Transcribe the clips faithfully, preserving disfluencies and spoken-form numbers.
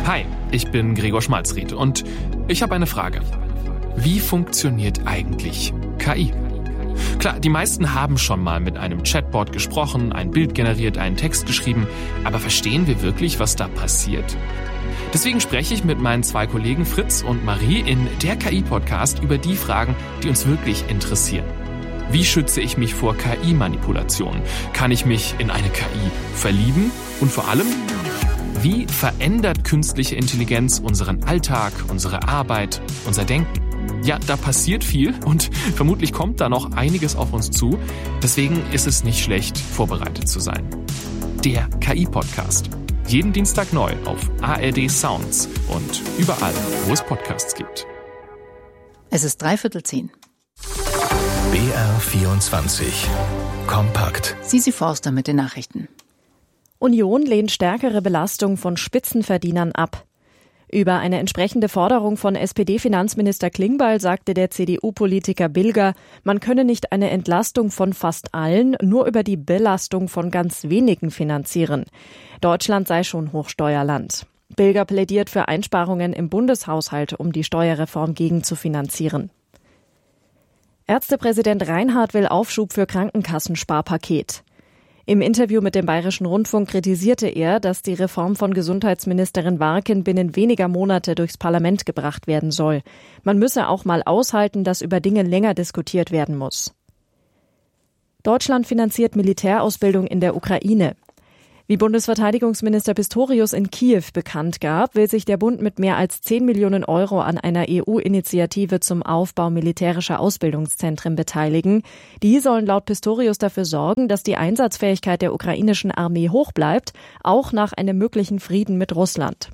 Hi, ich bin Gregor Schmalzried und ich habe eine Frage. Wie funktioniert eigentlich K I? Klar, die meisten haben schon mal mit einem Chatbot gesprochen, ein Bild generiert, einen Text geschrieben, aber verstehen wir wirklich, was da passiert? Deswegen spreche ich mit meinen zwei Kollegen Fritz und Marie in der K I-Podcast über die Fragen, die uns wirklich interessieren. Wie schütze ich mich vor K I-Manipulation? Kann ich mich in eine K I verlieben? Und vor allem, wie verändert künstliche Intelligenz unseren Alltag, unsere Arbeit, unser Denken? Ja, da passiert viel und vermutlich kommt da noch einiges auf uns zu. Deswegen ist es nicht schlecht, vorbereitet zu sein. Der K I-Podcast. Jeden Dienstag neu auf A R D Sounds und überall, wo es Podcasts gibt. Es ist dreiviertel zehn. B R vierundzwanzig. Kompakt. Sisi Forster mit den Nachrichten. Union lehnt stärkere Belastung von Spitzenverdienern ab. Über eine entsprechende Forderung von S P D-Finanzminister Klingbeil sagte der C D U-Politiker Bilger, man könne nicht eine Entlastung von fast allen nur über die Belastung von ganz wenigen finanzieren. Deutschland sei schon Hochsteuerland. Bilger plädiert für Einsparungen im Bundeshaushalt, um die Steuerreform gegenzufinanzieren. Ärztepräsident Reinhardt will Aufschub für Krankenkassensparpaket. Im Interview mit dem Bayerischen Rundfunk kritisierte er, dass die Reform von Gesundheitsministerin Warken binnen weniger Monate durchs Parlament gebracht werden soll. Man müsse auch mal aushalten, dass über Dinge länger diskutiert werden muss. Deutschland finanziert Militärausbildung in der Ukraine. Wie Bundesverteidigungsminister Pistorius in Kiew bekannt gab, will sich der Bund mit mehr als zehn Millionen Euro an einer E U-Initiative zum Aufbau militärischer Ausbildungszentren beteiligen. Die sollen laut Pistorius dafür sorgen, dass die Einsatzfähigkeit der ukrainischen Armee hoch bleibt, auch nach einem möglichen Frieden mit Russland.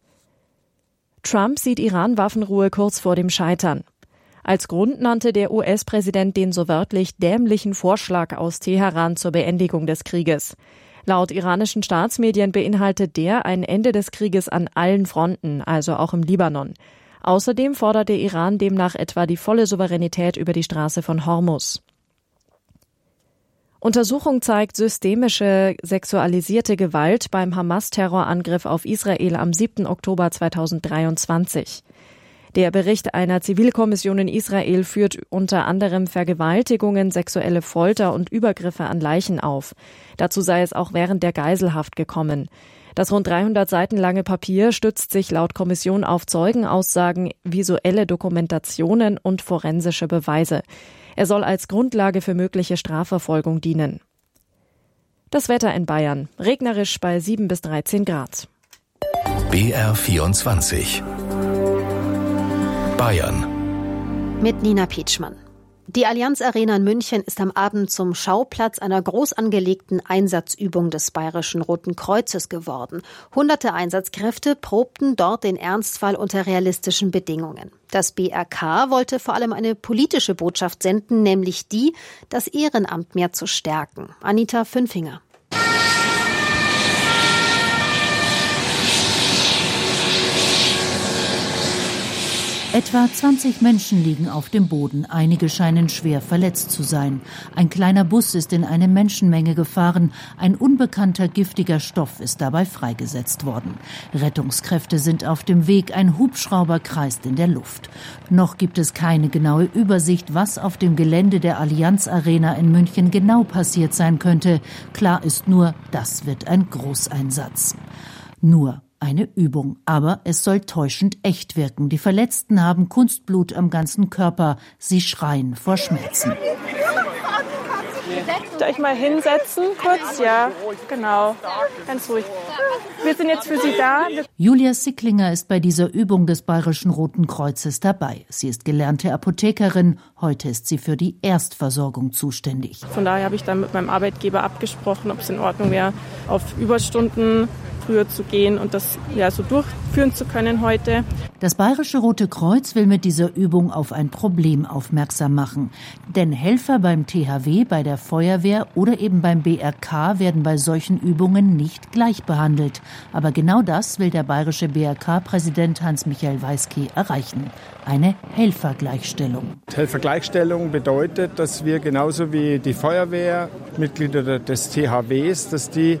Trump sieht Iran-Waffenruhe kurz vor dem Scheitern. Als Grund nannte der U S-Präsident den so wörtlich dämlichen Vorschlag aus Teheran zur Beendigung des Krieges. Laut iranischen Staatsmedien beinhaltet der ein Ende des Krieges an allen Fronten, also auch im Libanon. Außerdem fordert der Iran demnach etwa die volle Souveränität über die Straße von Hormuz. Untersuchung zeigt systemische sexualisierte Gewalt beim Hamas-Terrorangriff auf Israel am siebten Oktober zweitausenddreiundzwanzig. Der Bericht einer Zivilkommission in Israel führt unter anderem Vergewaltigungen, sexuelle Folter und Übergriffe an Leichen auf. Dazu sei es auch während der Geiselhaft gekommen. Das rund dreihundert Seiten lange Papier stützt sich laut Kommission auf Zeugenaussagen, visuelle Dokumentationen und forensische Beweise. Er soll als Grundlage für mögliche Strafverfolgung dienen. Das Wetter in Bayern. Regnerisch bei sieben bis dreizehn Grad. B R vierundzwanzig. Bayern. Mit Nina Pietschmann. Die Allianz Arena in München ist am Abend zum Schauplatz einer groß angelegten Einsatzübung des Bayerischen Roten Kreuzes geworden. Hunderte Einsatzkräfte probten dort den Ernstfall unter realistischen Bedingungen. Das B R K wollte vor allem eine politische Botschaft senden, nämlich die, das Ehrenamt mehr zu stärken. Anita Fünfinger. Etwa zwanzig Menschen liegen auf dem Boden. Einige scheinen schwer verletzt zu sein. Ein kleiner Bus ist in eine Menschenmenge gefahren. Ein unbekannter giftiger Stoff ist dabei freigesetzt worden. Rettungskräfte sind auf dem Weg. Ein Hubschrauber kreist in der Luft. Noch gibt es keine genaue Übersicht, was auf dem Gelände der Allianz Arena in München genau passiert sein könnte. Klar ist nur, das wird ein Großeinsatz. Nur eine Übung, aber es soll täuschend echt wirken. Die Verletzten haben Kunstblut am ganzen Körper. Sie schreien vor Schmerzen. Soll ich mal hinsetzen kurz? Ja, genau. Ganz ruhig. Wir sind jetzt für Sie da. Julia Sicklinger ist bei dieser Übung des Bayerischen Roten Kreuzes dabei. Sie ist gelernte Apothekerin. Heute ist sie für die Erstversorgung zuständig. Von daher habe ich dann mit meinem Arbeitgeber abgesprochen, ob es in Ordnung wäre, auf Überstunden früher zu gehen und das ja so durchführen zu können heute. Das Bayerische Rote Kreuz will mit dieser Übung auf ein Problem aufmerksam machen. Denn Helfer beim T H W, bei der Feuerwehr oder eben beim B R K werden bei solchen Übungen nicht gleich behandelt. Aber genau das will der bayerische B R K-Präsident Hans-Michael Weiske erreichen. Eine Helfergleichstellung. Helfergleichstellung bedeutet, dass wir genauso wie die Feuerwehr, Mitglieder des T H Ws, dass die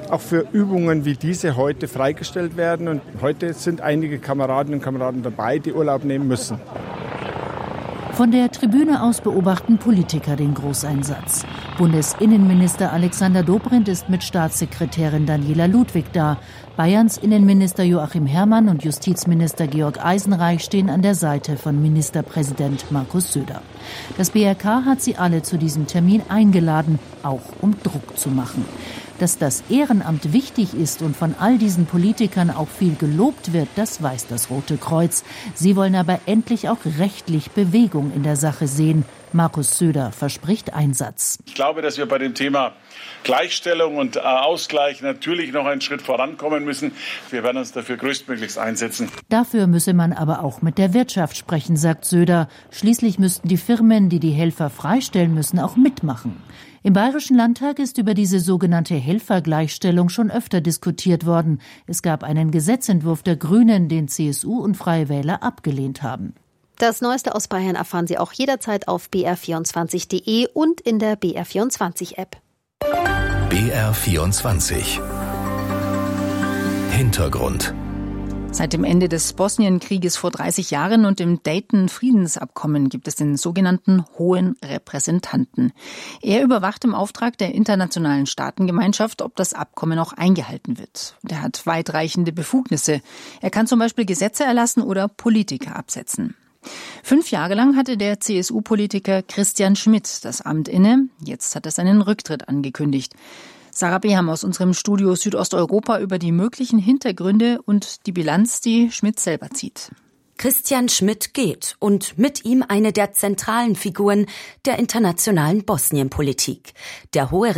auch für Übungen wie diese heute freigestellt werden. Und heute sind einige Kameradinnen und Kameraden dabei, die Urlaub nehmen müssen. Von der Tribüne aus beobachten Politiker den Großeinsatz. Bundesinnenminister Alexander Dobrindt ist mit Staatssekretärin Daniela Ludwig da. Bayerns Innenminister Joachim Herrmann und Justizminister Georg Eisenreich stehen an der Seite von Ministerpräsident Markus Söder. Das B R K hat sie alle zu diesem Termin eingeladen, auch um Druck zu machen. Dass das Ehrenamt wichtig ist und von all diesen Politikern auch viel gelobt wird, das weiß das Rote Kreuz. Sie wollen aber endlich auch rechtlich Bewegung in der Sache sehen. Markus Söder verspricht Einsatz. Ich glaube, dass wir bei dem Thema Gleichstellung und Ausgleich natürlich noch einen Schritt vorankommen müssen. Wir werden uns dafür größtmöglichst einsetzen. Dafür müsse man aber auch mit der Wirtschaft sprechen, sagt Söder. Schließlich müssten die Firmen, die die Helfer freistellen müssen, auch mitmachen. Im Bayerischen Landtag ist über diese sogenannte Helfergleichstellung schon öfter diskutiert worden. Es gab einen Gesetzentwurf der Grünen, den C S U und Freie Wähler abgelehnt haben. Das Neueste aus Bayern erfahren Sie auch jederzeit auf b r vierundzwanzig punkt d e und in der B R vierundzwanzig App. B R vierundzwanzig Hintergrund. Seit dem Ende des Bosnienkrieges vor dreißig Jahren und dem Dayton-Friedensabkommen gibt es den sogenannten Hohen Repräsentanten. Er überwacht im Auftrag der internationalen Staatengemeinschaft, ob das Abkommen auch eingehalten wird. Und er hat weitreichende Befugnisse. Er kann zum Beispiel Gesetze erlassen oder Politiker absetzen. Fünf Jahre lang hatte der C S U-Politiker Christian Schmidt das Amt inne. Jetzt hat er seinen Rücktritt angekündigt. Sarah Beham aus unserem Studio Südosteuropa über die möglichen Hintergründe und die Bilanz, die Schmidt selber zieht. Christian Schmidt geht und mit ihm eine der zentralen Figuren der internationalen Bosnienpolitik. Der hohe